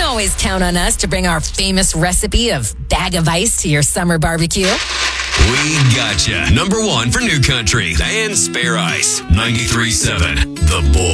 always count on us to bring our famous recipe of bag of ice to your summer barbecue. We gotcha. Number one for New Country and Spare Ice. 93.7 The Bull.